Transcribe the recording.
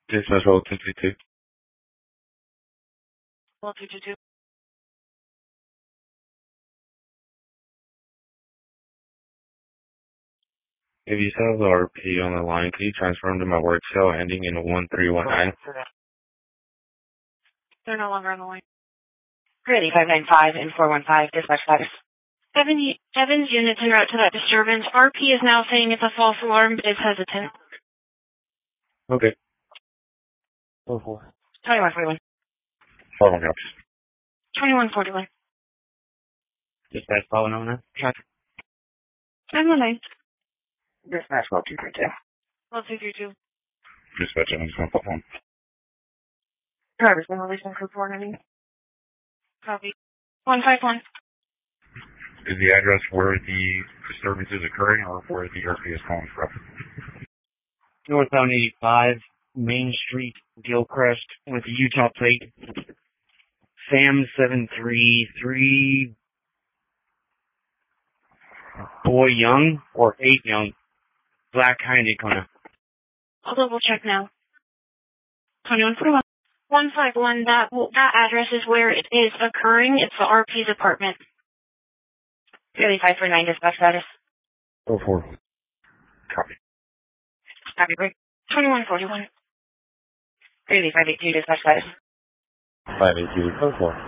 Dispatch roll 222. Roll 222. If you still have the RP on the line, can you transfer them to my work cell ending in 1319? They're no longer on the line. 3595 and 415, dispatch status. Evans units en route to that disturbance. RP is now saying it's a false alarm, but is hesitant. Okay. 2141. 41 copies. 2141. Dispatch following on that? Traffic. 919. Dispatch roll 232. Roll 232. Dispatch Evans 151. Driver's been released on code 490. Copy. 151. Is the address where the disturbance is occurring or where the RP is calling from? Northbound 85, Main Street, Gilcrest, with the Utah plate. Sam 733, Boy Young, or 8 Young, Black Hyundai Kona. I'll double check now. 2141. 151, that address is where it is occurring. It's the RP's apartment. 3549, dispatch status. 04. Copy. Copy break. 2141. 3582, dispatch status. 582. 04.